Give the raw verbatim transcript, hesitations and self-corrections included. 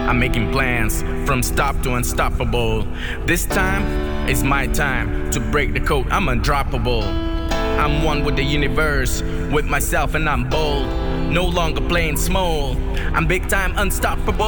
I'm making plans from stop to unstoppable. This time is my time to break the code. I'm undroppable. I'm one with the universe, with myself, and I'm bold. No longer playing small. I'm big time unstoppable.